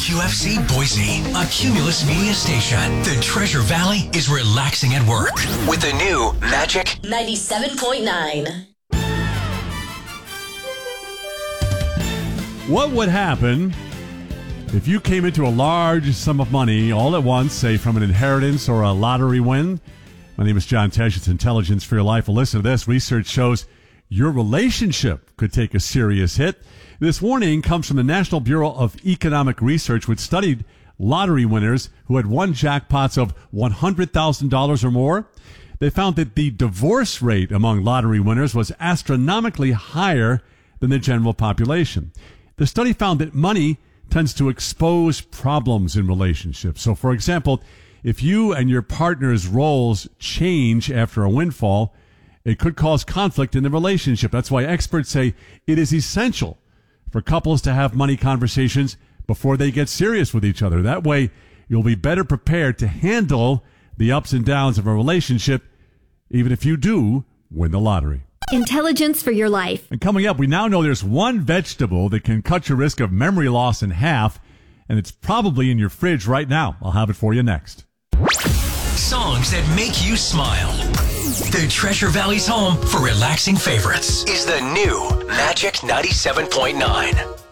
WQFC Boise, a Cumulus Media station. The Treasure Valley is relaxing at work with the new Magic 97.9. What would happen if you came into a large sum of money all at once, say from an inheritance or a lottery win? My name is John Tesh. It's Intelligence for Your Life. Well, listen to this. Research shows your relationship could take a serious hit. This warning comes from the National Bureau of Economic Research, which studied lottery winners who had won jackpots of $100,000 or more. They found that the divorce rate among lottery winners was astronomically higher than the general population. The study found that money tends to expose problems in relationships. So, for example, if you and your partner's roles change after a windfall, it could cause conflict in the relationship. That's why experts say it is essential for couples to have money conversations before they get serious with each other. That way, you'll be better prepared to handle the ups and downs of a relationship, even if you do win the lottery. Intelligence for Your Life. And coming up, we now know there's one vegetable that can cut your risk of memory loss in half, and it's probably in your fridge right now. I'll have it for you next. Songs that make you smile. The Treasure Valley's home for relaxing favorites is the new Magic 97.9.